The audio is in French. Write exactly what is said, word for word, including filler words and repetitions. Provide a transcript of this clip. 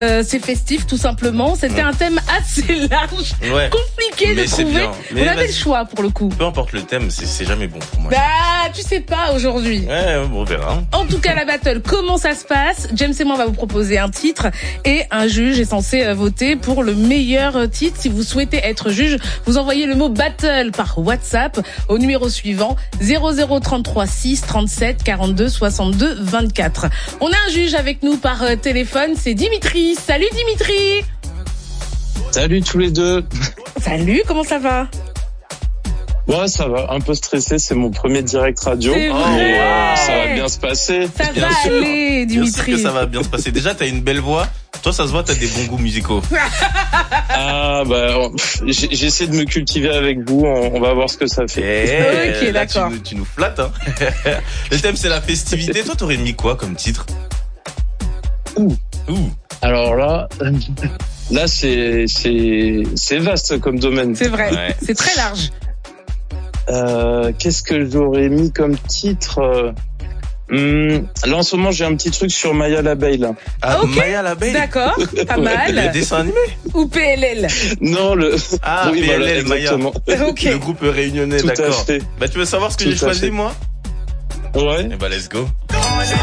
Euh, c'est festif tout simplement. C'était mmh. un thème assez large, ouais. compliqué mais de trouver. On avait le choix pour le coup. Peu importe le thème, c'est, c'est jamais bon pour moi. Bah, tu sais pas aujourd'hui. Ouais, on verra. En tout cas, la battle, comment ça se passe? James et moi, on va vous proposer un titre et un juge est censé voter pour le meilleur titre. Si vous souhaitez être juge, vous envoyez le mot battle par WhatsApp au numéro suivant zéro zéro trente-trois six trente-sept quarante-deux soixante-deux vingt-quatre. On a un juge avec nous par téléphone, c'est Dimitri. Salut Dimitri. Salut tous les deux. Salut, comment ça va? Ouais, ça va, un peu stressé, c'est mon premier direct radio. C'est oh, vrai. Wow. Ça va bien se passer. Ça bien va sûr. aller, Dimitri. Bien sûr que ça va bien se passer. Déjà, t'as une belle voix. Toi, ça se voit, t'as des bons goûts musicaux. Ah, bah, j'essaie de me cultiver avec vous. On va voir ce que ça fait. Hey, ok, là, d'accord. Tu nous, tu nous flattes, hein. Le thème, c'est la festivité. Toi, t'aurais mis quoi comme titre? Ouh. Ouh. Alors là, là, c'est, c'est, c'est vaste comme domaine. C'est vrai. Ouais. C'est très large. Euh, qu'est-ce que j'aurais mis comme titre? Hum, là, en ce moment, j'ai un petit truc sur Maya l'abeille, là. Ah, ok. Maya l'abeille. D'accord. Pas mal. Le dessin animé. Ou P L L. Non, le, Ah, oui, P L L, voilà, Maya. exactement. Ok. Le groupe réunionnais, Tout à d'accord. fait. Bah, tu veux savoir ce que Tout j'ai à choisi, fait. moi? Ouais. Eh bah, let's go.